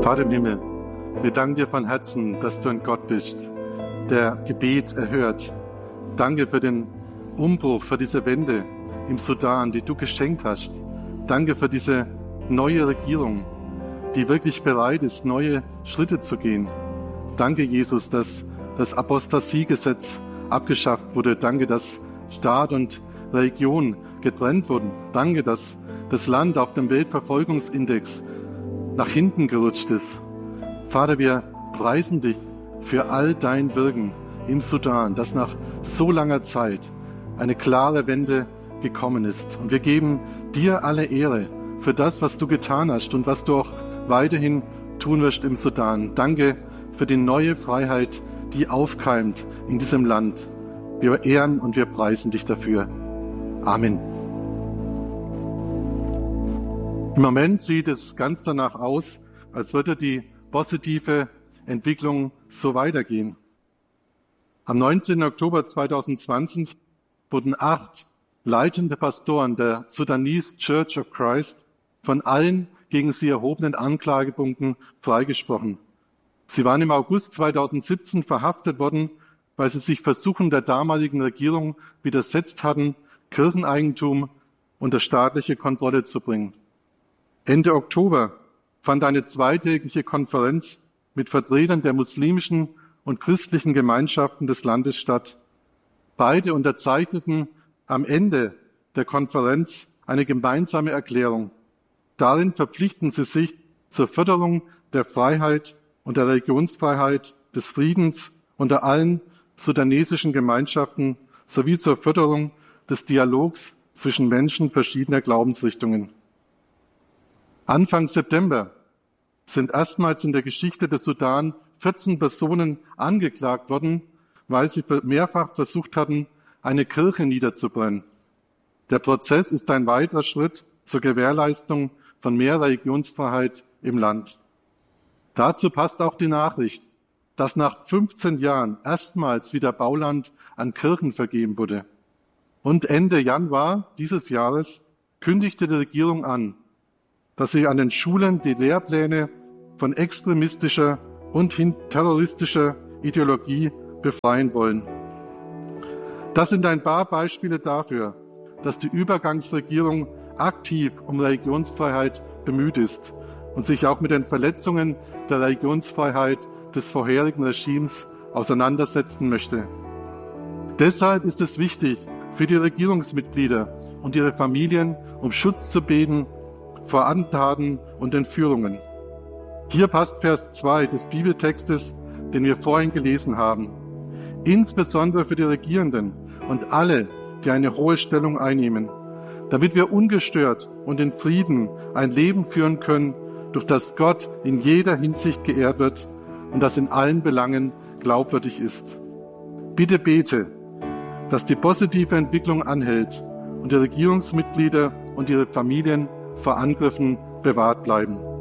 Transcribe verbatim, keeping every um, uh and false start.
Vater im Himmel, wir danken dir von Herzen, dass du ein Gott bist, der Gebet erhört. Danke für den Umbruch, für diese Wende im Sudan, die du geschenkt hast. Danke für diese neue Regierung, die wirklich bereit ist, neue Schritte zu gehen. Danke, Jesus, dass das Apostasiegesetz abgeschafft wurde. Danke, dass Staat und Religion getrennt wurden. Danke, dass das Land auf dem Weltverfolgungsindex nach hinten gerutscht ist. Vater, wir preisen dich für all dein Wirken im Sudan, dass nach so langer Zeit eine klare Wende gekommen ist. Und wir geben dir alle Ehre für das, was du getan hast und was du auch weiterhin tun wirst im Sudan. Danke für die neue Freiheit, die aufkeimt in diesem Land. Wir ehren und wir preisen dich dafür. Amen. Im Moment sieht es ganz danach aus, als würde die positive Entwicklung so weitergehen. Am neunzehnten Oktober zweitausendzwanzig wurden acht leitende Pastoren der Sudanese Church of Christ von allen gegen sie erhobenen Anklagepunkten freigesprochen. Sie waren im August zweitausendsiebzehn verhaftet worden, weil sie sich Versuchen der damaligen Regierung widersetzt hatten, Kircheneigentum unter staatliche Kontrolle zu bringen. Ende Oktober fand eine zweitägige Konferenz mit Vertretern der muslimischen und christlichen Gemeinschaften des Landes statt. Beide unterzeichneten am Ende der Konferenz eine gemeinsame Erklärung. Darin verpflichten sie sich zur Förderung der Freiheit und der Religionsfreiheit, des Friedens unter allen sudanesischen Gemeinschaften sowie zur Förderung des Dialogs zwischen Menschen verschiedener Glaubensrichtungen. Anfang September sind erstmals in der Geschichte des Sudan vierzehn Personen angeklagt worden, weil sie mehrfach versucht hatten, eine Kirche niederzubrennen. Der Prozess ist ein weiterer Schritt zur Gewährleistung von mehr Religionsfreiheit im Land. Dazu passt auch die Nachricht, dass nach fünfzehn Jahren erstmals wieder Bauland an Kirchen vergeben wurde. Und Ende Januar dieses Jahres kündigte die Regierung an, dass sie an den Schulen die Lehrpläne von extremistischer und terroristischer Ideologie befreien wollen. Das sind ein paar Beispiele dafür, dass die Übergangsregierung aktiv um Religionsfreiheit bemüht ist und sich auch mit den Verletzungen der Religionsfreiheit des vorherigen Regimes auseinandersetzen möchte. Deshalb ist es wichtig, für die Regierungsmitglieder und ihre Familien um Schutz zu beten vor Antaten und Entführungen. Hier passt Vers zwei des Bibeltextes, den wir vorhin gelesen haben. Insbesondere für die Regierenden und alle, die eine hohe Stellung einnehmen, damit wir ungestört und in Frieden ein Leben führen können, durch das Gott in jeder Hinsicht geehrt wird und das in allen Belangen glaubwürdig ist. Bitte bete, dass die positive Entwicklung anhält und die Regierungsmitglieder und ihre Familien vor Angriffen bewahrt bleiben.